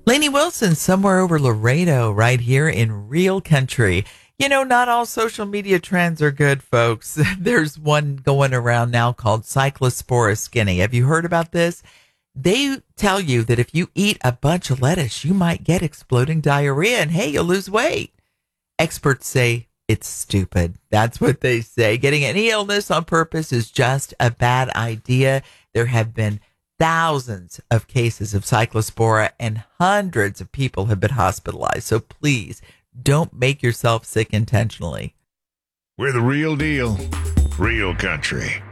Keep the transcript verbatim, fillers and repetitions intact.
Lainey Wilson, somewhere over Laredo, right here in real country. You know, not all social media trends are good, folks. There's one going around now called Cyclospora skinny. Have you heard about this? They tell you that if you eat a bunch of lettuce, you might get exploding diarrhea and hey, you'll lose weight. Experts say it's stupid. That's what they say. Getting any illness on purpose is just a bad idea. There have been thousands of cases of cyclospora and hundreds of people have been hospitalized. So please don't make yourself sick intentionally. We're the real deal, real country.